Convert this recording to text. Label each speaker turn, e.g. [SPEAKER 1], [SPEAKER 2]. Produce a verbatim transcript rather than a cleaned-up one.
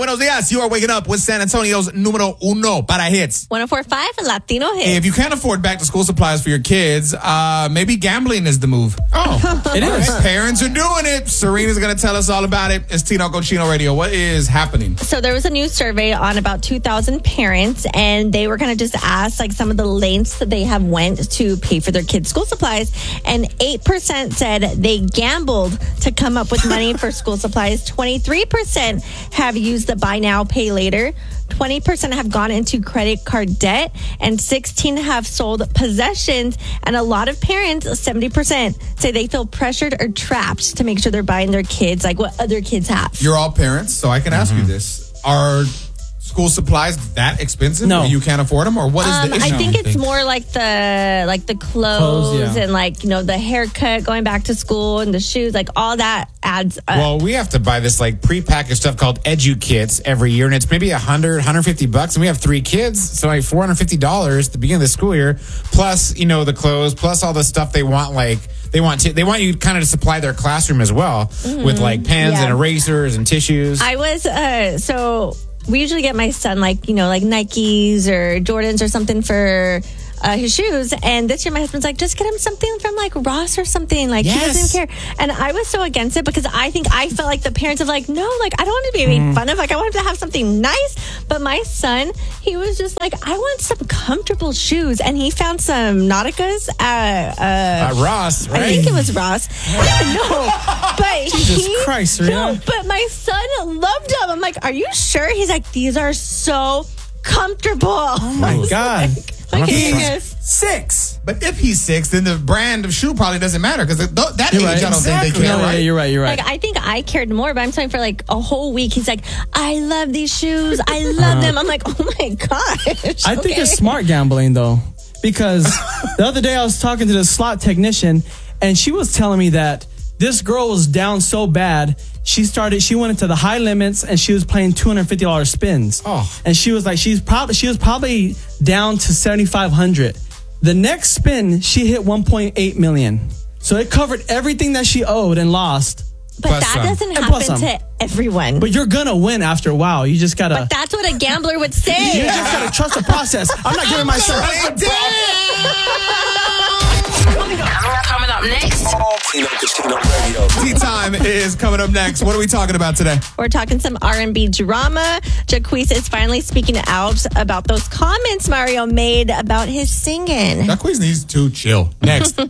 [SPEAKER 1] buenos dias. You are waking up with San Antonio's numero uno para hits.
[SPEAKER 2] one oh four point five Latino hits.
[SPEAKER 1] If you can't afford back-to-school supplies for your kids, uh, maybe gambling is the move.
[SPEAKER 3] Oh, it is.
[SPEAKER 1] Parents are doing it. Serena's going to tell us all about it. It's Tino Cochino Radio. What is happening?
[SPEAKER 2] So there was a new survey on about two thousand parents, and they were going to just ask like some of the lengths that they have went to pay for their kids' school supplies. And eight percent said they gambled to come up with money for school supplies. twenty-three percent have used the buy now, pay later. twenty percent have gone into credit card debt, and sixteen have sold possessions. And a lot of parents, seventy percent, say they feel pressured or trapped to make sure they're buying their kids like what other kids have.
[SPEAKER 1] You're all parents, so I can ask you this. Are school supplies that expensive?
[SPEAKER 3] No.
[SPEAKER 1] You can't afford them? Or what is
[SPEAKER 2] Um,
[SPEAKER 1] the issue?
[SPEAKER 2] I think it's more like the like the clothes,
[SPEAKER 3] Clothes, yeah.
[SPEAKER 2] and like, you know, the haircut, going back to school, and the shoes, like all that adds up.
[SPEAKER 4] Well, we have to buy this like prepackaged stuff called Edu Kits every year, and it's maybe a hundred, hundred fifty bucks, and we have three kids, so like four hundred fifty dollars at the beginning of the school year, plus you know the clothes, plus all the stuff they want, like they want to, they want you kind of to supply their classroom as well
[SPEAKER 2] Mm-hmm.
[SPEAKER 4] with like pens
[SPEAKER 2] Yeah.
[SPEAKER 4] and erasers and tissues.
[SPEAKER 2] I was uh so we usually get my son like, you know, like Nikes or Jordans or something for uh, his shoes. And this year my husband's like, just get him something from like Ross or something. Like he
[SPEAKER 4] Yes.
[SPEAKER 2] doesn't care. And I was so against it because I think I felt like the parents of like, no, like I don't want to be made fun of. Like I want him to have something nice. But my son, he was just like, I want some comfortable shoes. And he found some Nauticas at uh,
[SPEAKER 4] uh, Ross, right?
[SPEAKER 2] I think it was Ross. No, but
[SPEAKER 3] Jesus
[SPEAKER 2] he,
[SPEAKER 3] Christ,
[SPEAKER 2] no,
[SPEAKER 3] Serena.
[SPEAKER 2] but my son loved them. I'm like, are you sure? He's like, these are so comfortable. Oh
[SPEAKER 3] My God.
[SPEAKER 2] My
[SPEAKER 1] He's
[SPEAKER 2] goodness.
[SPEAKER 1] six. But if he's six, then the brand of shoe probably doesn't matter because that
[SPEAKER 3] You're
[SPEAKER 1] age,
[SPEAKER 3] right.
[SPEAKER 1] I don't think they
[SPEAKER 4] Exactly.
[SPEAKER 1] care,
[SPEAKER 3] No,
[SPEAKER 1] right?
[SPEAKER 3] yeah, you're right. You're right.
[SPEAKER 2] Like, I think I cared more, but I'm saying for like a whole week, he's like, I love these shoes. I love them. I'm like, oh my gosh.
[SPEAKER 3] I think
[SPEAKER 2] okay.
[SPEAKER 3] it's smart gambling though, because the other day I was talking to the slot technician, and she was telling me that this girl was down so bad. She started. She went into the high limits, and she was playing two hundred fifty dollars spins.
[SPEAKER 4] Oh.
[SPEAKER 3] And she was like, she's probably she was probably down to seventy five hundred. The next spin, she hit one point eight million. So it covered everything that she owed and lost.
[SPEAKER 2] But
[SPEAKER 4] Plus
[SPEAKER 2] that
[SPEAKER 4] some.
[SPEAKER 2] doesn't
[SPEAKER 3] And plus
[SPEAKER 2] happen
[SPEAKER 3] some.
[SPEAKER 2] to everyone.
[SPEAKER 3] But you're gonna win after a while. You just gotta.
[SPEAKER 2] But that's what a gambler would say.
[SPEAKER 3] you just gotta trust the process. I'm not giving myself.
[SPEAKER 5] Coming up, coming up next.
[SPEAKER 6] Tino Cochino Radio.
[SPEAKER 1] Tea time is coming up next. What are we talking about today?
[SPEAKER 2] We're talking some R and B drama. Jacquees is finally speaking out about those comments Mario made about his singing.
[SPEAKER 1] That quiz needs to chill. Next.